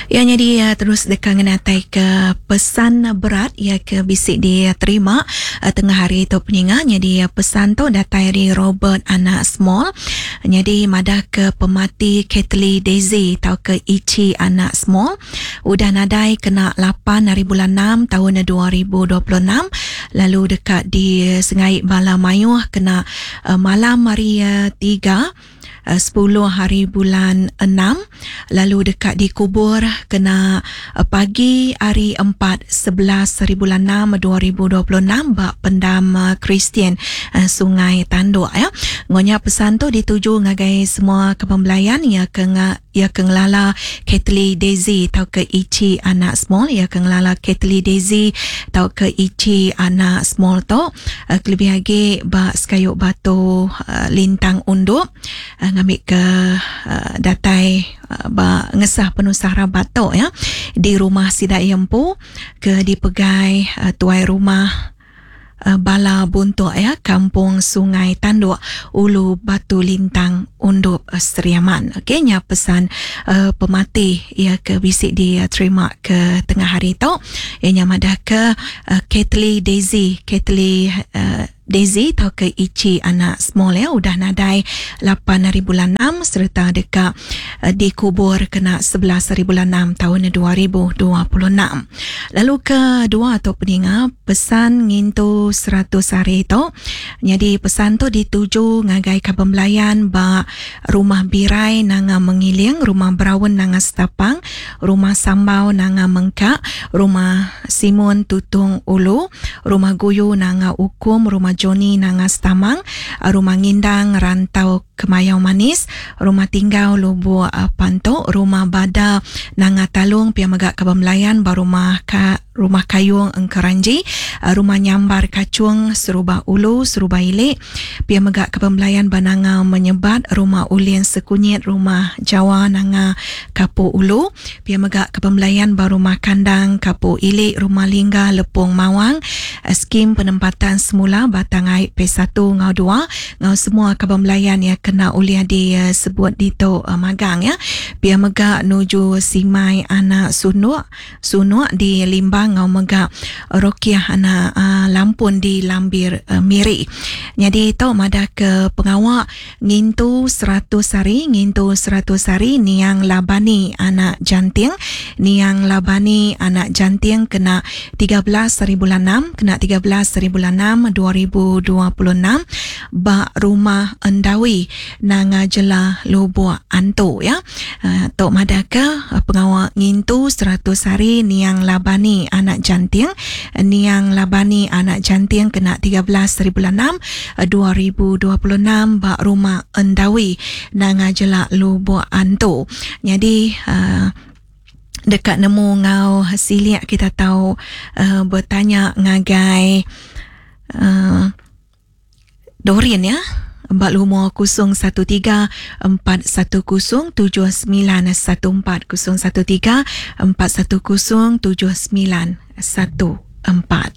Ya, jadi terus dekat ngenatai ke pesan berat ya ke bisik dia terima tengah hari itu peningat. Jadi pesan tu datai dari Robert anak small. Jadi madah ke pemati Kathleen Daisy tau ke Ichi anak small. Udah nadai kena 8 hari bulan 6 tahun 2026. Lalu dekat di Sengai Bala Mayuh kena malam hari 3 10 hari bulan 6. Lalu dekat di kubur kena pagi hari 4 11 hari bulan 6 2026 bak pendam Kristian Sungai Tanduk ya. Ngonya pesan tu dituju ngagai semua kepembelayan ya ke ngelala Kathleen Daisy tau ke Ichi anak small ya ke ngelala Kathleen Daisy tau ke Ichi anak small tu lebih lagi bak sekayuk batu lintang unduk ngambil ke datai ba ngesah penusah rabat tu ya di rumah Sidak Yempu ke dipegai tuai rumah Bala Buntuk ya Kampung Sungai Tanduk Ulu Batu Lintang Unduk Seriaman. Okey, nya pesan pemati ya ke bisik dia terima ke tengah hari tu ianya madah ke Kathleen Daisy Daisy tau ke Ichi anak small ya udah nadai 8 hari bulan 6 serta dekat dikubur kena 11 hari bulan 6 tahun 2026. Lalu kedua atau peningat pesan ngintu 100 hari tu. Jadi pesan tu dituju ngagai kabembelayan ba rumah birai nanga mengiling, rumah berawun nanga setapang, rumah sambau nanga mengkak, rumah Simon tutung ulu, rumah guyu nanga ukum, rumah Joni nanga Stamang, rumah Ngindang rantau Kemayau Manis, rumah tinggal Lubu Panto, rumah Bada nanga Talung pia megak kabembelayan ba rumah Kayung Engkeranji, rumah Nyambar Kacung Serubah Ulu Serubah Ilik pia megak kabembelayan bananga menyebat, rumah Ulien Sekunyit, rumah Jawa nanga Kapu Ulu pia megak kabembelayan ba rumah Kandang Kapu Ilik, rumah Lingga Lepung Mawang, skim penempatan semula batang air P1 ngau 2 ngau semua kabembelayan ya kena uliah di sebut dito magang ya pia megak nuju Simai anak Sunuk di Limbang ngau megak Rokiah anak Lampun di Lambir Miri. Jadi itu madah ke pengawak ngintu 100 hari Niang Labani anak Janting kena 13 hari bulan 6 2026 bak rumah Endawi nanga Jela Lubuk Antu ya. Tok madaka pengawak ngintu 100 hari Niang Labani anak Janting kena 13 hari bulan 6 2026 bak rumah Endawi nanga Jela Lubuk Antu. Jadi dekat nemu ngau hasilia kita tahu bertanya ngagai Dorian ya Mbak Lumo 013-410-7914 013-410-7914.